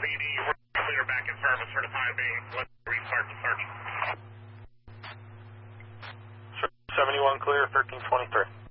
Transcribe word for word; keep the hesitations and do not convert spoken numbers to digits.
B D, we're clear back in service for the time being. Let's restart the search. seventy-one clear, thirteen twenty-three.